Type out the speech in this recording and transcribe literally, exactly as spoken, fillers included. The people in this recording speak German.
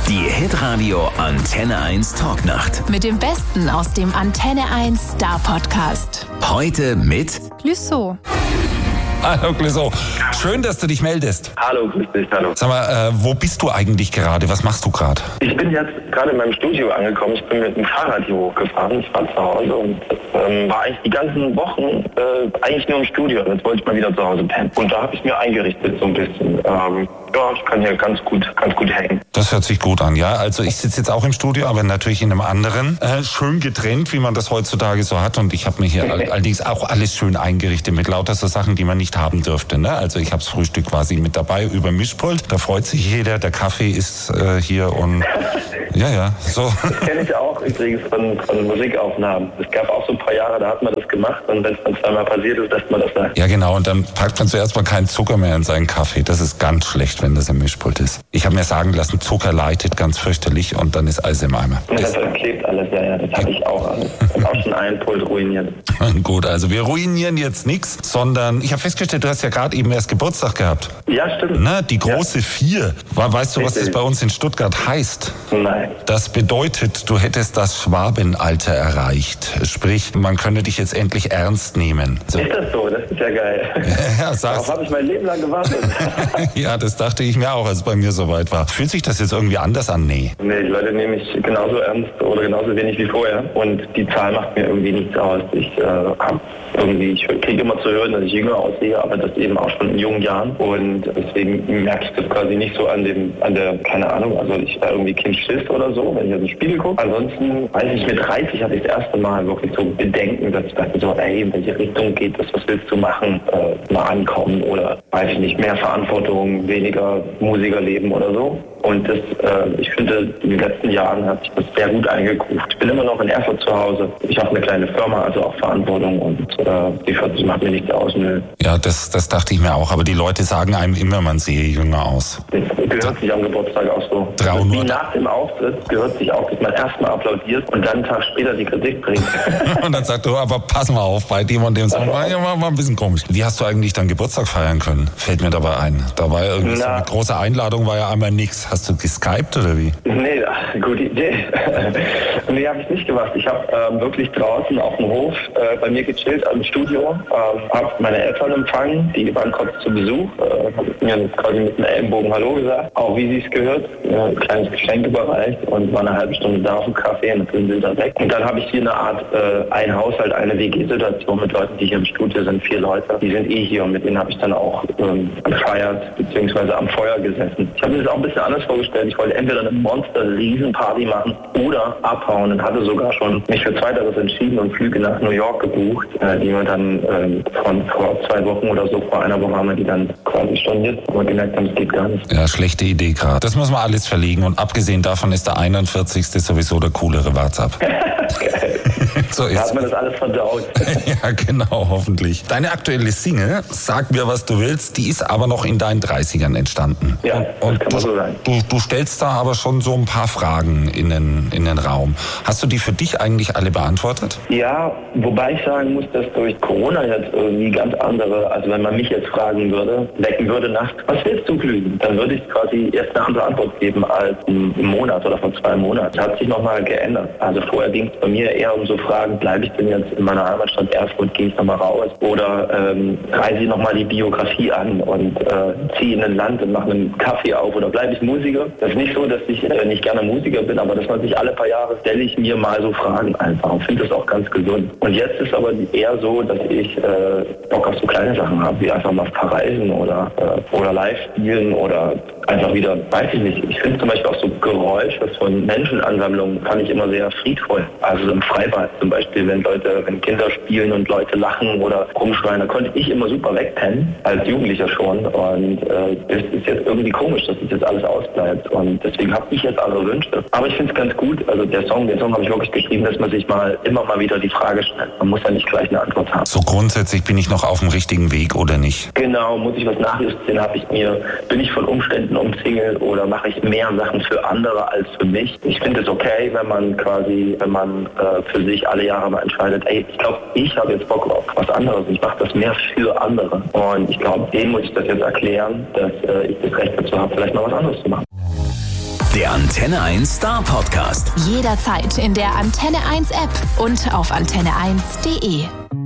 Die Hitradio Antenne eins Talknacht. Mit dem Besten aus dem Antenne eins Star Podcast. Heute mit Clouseau. Hallo Clouseau, schön, dass du dich meldest. Hallo, grüß dich, hallo. Sag mal, äh, wo bist du eigentlich gerade? Was machst du gerade? Ich bin jetzt gerade in meinem Studio angekommen. Ich bin mit dem Fahrrad hier hochgefahren. Ich war zu Hause und ähm, war eigentlich die ganzen Wochen äh, eigentlich nur im Studio. Jetzt wollte ich mal wieder zu Hause pennen. Und da habe ich mir eingerichtet so ein bisschen. Ähm, ja, ich kann hier ganz gut, ganz gut hängen. Das hört sich gut an, ja. Also ich sitze jetzt auch im Studio, aber natürlich in einem anderen. Äh, schön getrennt, wie man das heutzutage so hat. Und ich habe mir hier all, allerdings auch alles schön eingerichtet mit lauter so Sachen, die man nicht haben dürfte. Ne? Also ich habe das Frühstück quasi mit dabei über Mischpult. Da freut sich jeder. Der Kaffee ist äh, hier und ja, ja, so. Das kenne ich auch übrigens von, von Musikaufnahmen. Es gab auch so ein paar Jahre, da hat man das gemacht und wenn es dann zweimal passiert ist, lässt man das da. Ja, genau. Und dann packt man zuerst mal keinen Zucker mehr in seinen Kaffee. Das ist ganz schlecht, wenn das im Mischpult ist. Ich habe mir sagen lassen, Zucker leitet ganz fürchterlich und dann ist alles im Eimer. Ja, das klebt alles, ja, ja. Das hatte ich auch alles. Ich habe auch schon einen Pult ruiniert. Gut, also wir ruinieren jetzt nichts, sondern ich habe festgestellt, du hast ja gerade eben erst Geburtstag gehabt. Ja, stimmt. Na, die große ja. Vier. Weißt du, was das bei uns in Stuttgart heißt? Nein. Das bedeutet, du hättest das Schwabenalter erreicht. Sprich, man könne dich jetzt endlich ernst nehmen. So. Ist das so? Das ist ja geil. Ja, sag's. Darauf habe ich mein Leben lang gewartet. Ja, das dachte ich mir auch, als es bei mir soweit war. Fühlt sich das jetzt irgendwie anders an? Nee. Nee, die Leute nehmen mich genauso ernst oder genauso wenig wie vorher. Und die Zahl macht mir irgendwie nichts aus. Ich äh, habe irgendwie, ich kriege immer zu hören, dass ich jünger aussehe, aber das eben auch schon in jungen Jahren. Und deswegen merke ich das quasi nicht so an dem, an der, keine Ahnung, also ich da irgendwie Kind Schiss oder so, wenn ich auf den Spiegel gucke. Ansonsten, weiß ich, mit dreißig hatte ich das erste Mal wirklich so Bedenken, dass ich dachte so, ey, in welche Richtung geht das, was willst du machen, äh, mal ankommen oder, weiß ich nicht, mehr Verantwortung, weniger Musikerleben oder so. Und das, äh, ich finde, in den letzten Jahren hat sich das sehr gut eingekruft. Ich bin immer noch in Erfurt zu Hause. Ich habe eine kleine Firma, also auch Verantwortung und äh, die vierzig macht mir nichts aus. Nö. Ja, das, das dachte ich mir auch. Aber die Leute sagen einem immer, man sehe jünger aus. Das gehört sich am Geburtstag auch so. Also wie nach dem Auftritt gehört sich auch, dass man erstmal applaudiert und dann einen Tag später die Kritik bringt. Und dann sagt du, aber pass mal auf, bei dem und dem Song war ja war, war ein bisschen komisch. Wie hast du eigentlich deinen Geburtstag feiern können? Fällt mir dabei ein. Da war ja irgendwie so eine große Einladung, war ja einmal nix. Hast du geskypt oder wie? Nee, gute Idee. Nee, habe ich nicht gemacht. Ich habe ähm, wirklich draußen auf dem Hof äh, bei mir gechillt, am Studio. Ähm, habe meine Eltern empfangen, die waren kurz zu Besuch. Äh, habe mir quasi mit einem Ellenbogen Hallo gesagt, auch wie sie es gehört. Äh, ein kleines Geschenk überreicht und war eine halbe Stunde da auf dem Café und dann sind sie weg. Und dann habe ich hier eine Art, äh, ein Haushalt, eine W G-Situation mit Leuten, die hier im Studio sind, vier Leute. Die sind eh hier und mit denen habe ich dann auch ähm, gefeiert, beziehungsweise am Feuer gesessen. Ich habe mir das auch ein bisschen anders vorgestellt. Ich wollte entweder eine Monster-Riesenparty machen oder abhauen und hatte sogar schon mich für Zweiteres entschieden und Flüge nach New York gebucht, äh, die wir dann äh, von vor zwei Wochen oder so, vor einer Woche haben wir die dann quasi storniert, aber gemerkt haben, es geht gar nicht. Ja, schlechte Idee gerade. Das muss man alles verlegen und abgesehen davon ist der einundvierzigste sowieso der coolere WhatsApp. So ist. Da hat man das alles verdaut. Ja, genau, hoffentlich. Deine aktuelle Single, Sag mir, was du willst, die ist aber noch in deinen dreißigern entstanden. Ja, und, das kann du, so sein. Du, du stellst da aber schon so ein paar Fragen in den, in den Raum. Hast du die für dich eigentlich alle beantwortet? Ja, wobei ich sagen muss, dass durch Corona jetzt irgendwie ganz andere, also wenn man mich jetzt fragen würde, wecken würde nachts, was willst du glühen? Dann würde ich quasi jetzt eine andere Antwort geben als im Monat oder vor zwei Monaten. Das hat sich nochmal geändert. Also vorher ging es bei mir eher um so Fragen, bleibe ich denn jetzt in meiner Heimatstadt Erfurt, gehe ich nochmal raus oder ähm, reise ich nochmal die Biografie an und äh, ziehe in ein Land und mache einen Kaffee auf oder bleibe ich Musiker? Das ist nicht so, dass ich äh, nicht gerne Musiker bin, aber dass man sich alle paar Jahre stelle ich mir mal so Fragen einfach und finde das auch ganz gesund. Und jetzt ist aber eher so, dass ich äh, Bock auf so kleine Sachen habe, wie einfach mal verreisen oder, äh, oder live spielen oder einfach wieder, weiß ich nicht. Ich finde zum Beispiel auch so Geräusche von Menschenansammlungen fand ich immer sehr friedvoll. Also im Freibad zum Beispiel, wenn Leute, wenn Kinder spielen und Leute lachen oder rumschreien, da konnte ich immer super wegpennen, als Jugendlicher schon. Und äh, das ist jetzt irgendwie komisch, dass das jetzt alles ausbleibt. Und deswegen habe ich jetzt andere Wünsche. Aber ich finde es ganz gut, also der Song, den Song habe ich wirklich geschrieben, dass man sich mal immer mal wieder die Frage stellt. Man muss ja nicht gleich eine Antwort haben. So grundsätzlich, bin ich noch auf dem richtigen Weg oder nicht? Genau, muss ich was nachjustieren, habe ich mir, bin ich von Umständen umzingelt oder mache ich mehr Sachen für andere als für mich? Ich finde es okay, wenn man quasi, wenn man äh, für sich alle Jahre mal entscheidet, ey, ich glaube, ich habe jetzt Bock auf was anderes, ich mache das mehr für andere. Und ich glaube, denen muss ich das jetzt erklären, dass äh, ich das Recht dazu habe, vielleicht mal was anderes zu machen. Der Antenne eins Star Podcast. Jederzeit in der Antenne eins App und auf antenne eins punkt de.